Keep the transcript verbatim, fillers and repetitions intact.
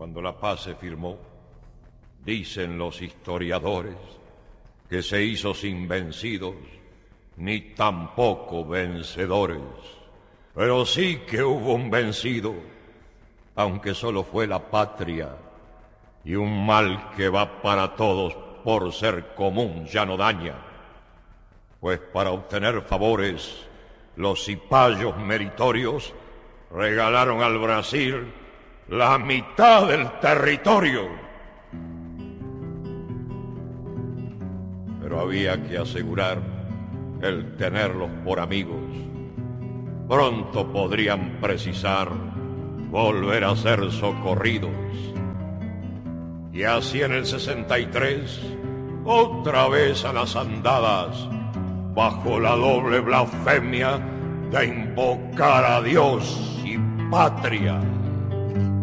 Cuando la paz se firmó, dicen los historiadores que se hizo sin vencidos, ni tampoco vencedores. Pero sí que hubo un vencido, aunque solo fue la patria, y un mal que va para todos por ser común ya no daña, pues para obtener favores los cipayos meritorios regalaron al Brasil la mitad del territorio. Pero había que asegurar el tenerlos por amigos. Pronto podrían precisar volver a ser socorridos. Y así en el sesenta y tres, otra vez a las andadas, bajo la doble blasfemia de invocar a Dios y patria.